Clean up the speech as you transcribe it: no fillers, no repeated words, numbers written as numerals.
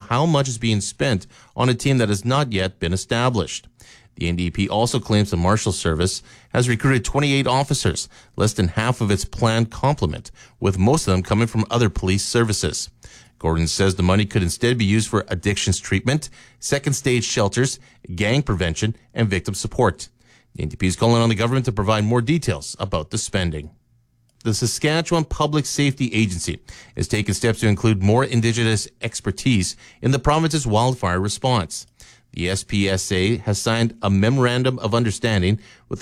how much is being spent on a team that has not yet been established. The NDP also claims the Marshal Service has recruited 28 officers, less than half of its planned complement, with most of them coming from other police services. Gordon says the money could instead be used for addictions treatment, second-stage shelters, gang prevention, and victim support. The NDP is calling on the government to provide more details about the spending. The Saskatchewan Public Safety Agency is taking steps to include more Indigenous expertise in the province's wildfire response. The SPSA has signed a memorandum of understanding with